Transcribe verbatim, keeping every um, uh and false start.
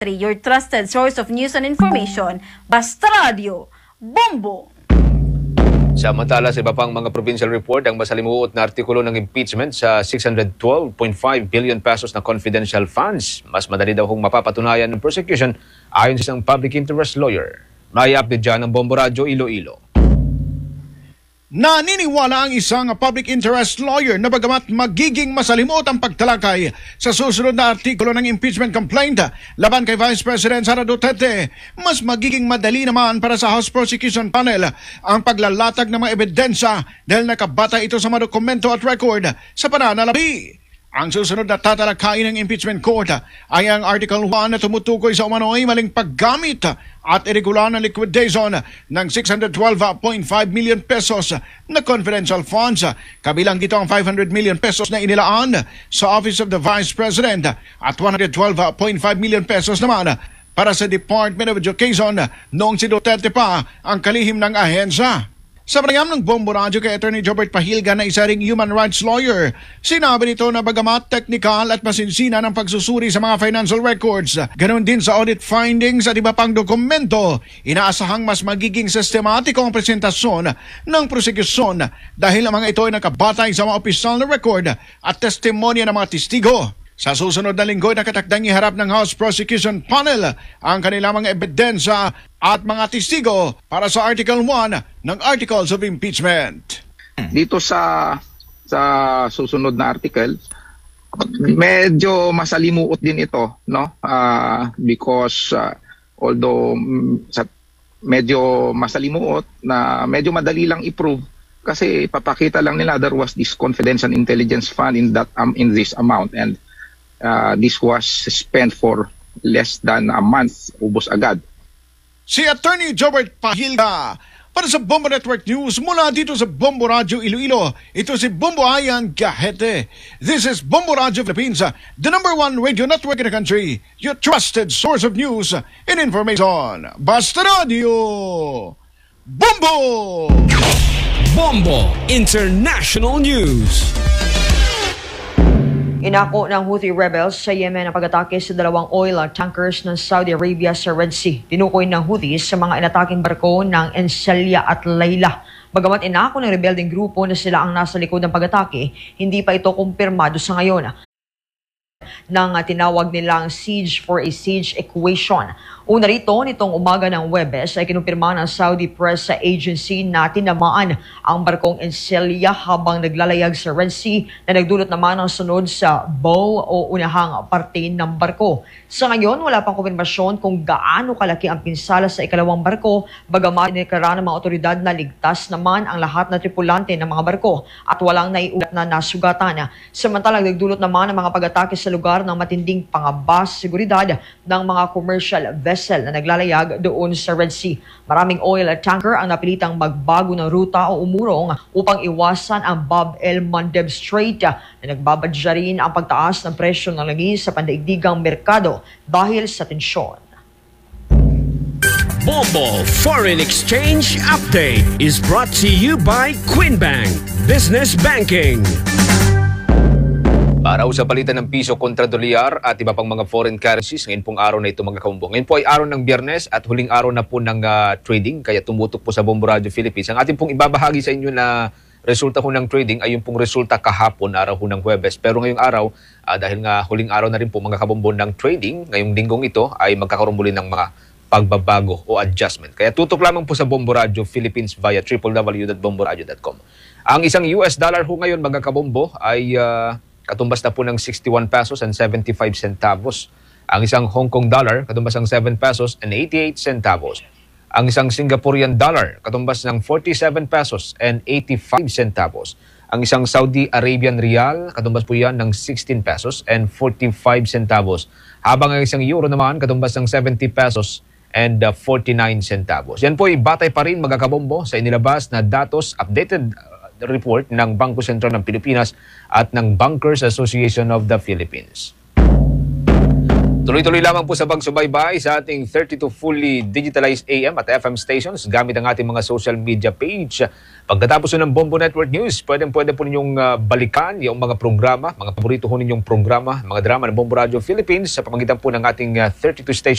Your trusted source of news and information, Basta Radio, Bombo! Samantala sa iba pang mga provincial report, ang masalimuot na artikulo ng impeachment sa six hundred twelve point five billion pesos na confidential funds. Mas madali daw kung mapapatunayan ng prosecution ayon sa isang public interest lawyer. May update dyan ng Bombo Radio Iloilo. Naniniwala ang isang public interest lawyer na bagamat magiging masalimuot ang pagtalakay sa susunod na artikulo ng impeachment complaint laban kay Vice President Sara Duterte, mas magiging madali naman para sa House Prosecution Panel ang paglalatag ng mga ebidensya dahil nakabata ito sa mga dokumento at record sa pananalapi. Ang susunod na tatalakayin ng impeachment court ay ang Article one na tumutukoy sa umano'y maling paggamit at irregular na liquidation ng six hundred twelve point five million pesos na confidential funds. Kabilang dito ang five hundred million pesos na inilaan sa Office of the Vice President at one hundred twelve point five million pesos naman para sa Department of Education noong si Duterte pa ang kalihim ng ahensya. Sa panayam ng Bombo Radio kay Attorney Jobert Pahilga na isa ring human rights lawyer, sinabi nito na bagamat teknikal at masinsina ng pagsusuri sa mga financial records, ganoon din sa audit findings at iba pang dokumento, inaasahang mas magiging sistematiko ang presentasyon ng prosekusyon dahil ang mga ito ay nakabatay sa mga opisyal na record at testimonya ng mga testigo. Sa susunod na linggo, nakatakdang iharap ng House Prosecution Panel ang kanilang mga ebidensya at mga testigo para sa Article one ng Articles of Impeachment. Dito sa sa susunod na article, medyo masalimuot din ito, no? Uh, because uh, although um, sa, medyo masalimuot na medyo madali lang i-prove kasi papakita lang nila there was this confidential intelligence fund in that um, in this amount, and Uh, this was spent for less than a month, ubos agad. Si Attorney Jobert Pahilga para sa Bombo Network News mula dito sa Bombo Radio Iloilo. Ito si Bombo Ayan Gahete. This is Bombo Radio Philippines, the number one radio network in the country, your trusted source of news and information. Basta Radio Bombo! Bombo International News. Inako ng Houthi rebels sa Yemen ang pag-atake sa dalawang oil tankers ng Saudi Arabia sa Red Sea. Tinukoy ng Houthis sa mga inataking barko ng Enselia at Layla. Bagamat inako ng rebelding grupo na sila ang nasa likod ng pag-atake, hindi pa ito kumpirmado sa ngayon. Nang tinawag nilang siege for a siege equation. Una rito, nitong umaga ng Huwebes ay kinumpirma ng Saudi Press Agency na tinamaan ang barkong Enselia habang naglalayag sa Red Sea na nagdulot naman ng sunod sa bow o unahang parte ng barko. Sa ngayon, wala pang kumpirmasyon kung gaano kalaki ang pinsala sa ikalawang barko, bagamat inikara ng mga otoridad na ligtas naman ang lahat na tripulante ng mga barko at walang naiulat na nasugatan. Samantalang nagdulot naman ang mga pag-atake sa lugar ng matinding pangamba sa seguridad ng mga commercial vessel na naglalayag doon sa Red Sea. Maraming oil tanker ang napilitang magbago ng ruta o umurong upang iwasan ang Bab el-Mandeb Strait na nagbabadya rin ang pagtaas ng presyo ng langis sa pandaigdigang merkado dahil sa tensyon. Bombo Foreign Exchange Update is brought to you by Quinbank Business Banking. Para sa palitan ng piso kontra dolyar at iba pang mga foreign currencies, ngayon pong araw na ito mga kaumbong. Ngayon po ay araw ng Biyernes at huling araw na po ng uh, trading, kaya tumutok po sa Bombo Radio Philippines. Ang ating pong ibabahagi sa inyo na resulta ho ng trading ay yung pong resulta kahapon, araw ho ng Huwebes. Pero ngayong araw, uh, dahil nga huling araw na rin po mga kabombo ng trading, ngayong linggong ito ay magkakaroon muli ng mga pagbabago o adjustment. Kaya tutok lamang po sa Bombo Radio Philippines via w w w dot bombo radio dot com. Ang isang U S dollar ho ngayon mga kabombo ay Uh, katumbas na po ng sixty-one pesos and seventy-five centavos. Ang isang Hong Kong dollar, katumbas ng seven pesos and eighty-eight centavos. Ang isang Singaporean dollar, katumbas ng forty-seven pesos and eighty-five centavos. Ang isang Saudi Arabian Rial, katumbas po yan ng sixteen pesos and forty-five centavos. Habang ang isang euro naman, katumbas ng seventy pesos and forty-nine centavos. Yan po ay batay pa rin mga kabombo sa inilabas na datos updated report ng Bangko Sentral ng Pilipinas at ng Bankers Association of the Philippines. Tuloy-tuloy lamang po sa pagsubaybay sa ating thirty-two fully digitalized A M at F M stations gamit ang ating mga social media page. Pagkatapos ng Bombo Network News, pwede-pwede po ninyong uh, balikan yung mga programa, mga paborito ho ninyong programa, mga drama ng Bombo Radio Philippines sa pamagitan po ng ating uh, thirty-two station